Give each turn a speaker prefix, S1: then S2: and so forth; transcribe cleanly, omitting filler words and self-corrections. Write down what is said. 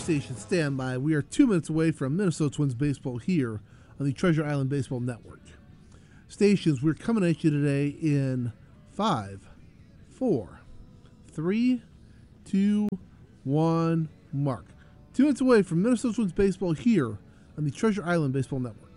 S1: station, stand by. We are 2 minutes away from Minnesota Twins baseball here on the Treasure Island Baseball Network. Stations, we're coming at you today in 5, 4, 3, 2, 1, mark. 2 minutes away from Minnesota Twins baseball here on the Treasure Island Baseball Network.